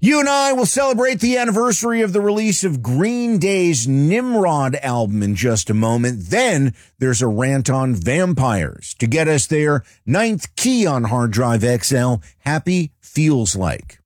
You and I will celebrate the anniversary of the release of Green Day's Nimrod album in just a moment. Then there's a rant on vampires. To get us there, Ninth Key on Hard Drive XL, Happy Feels Like.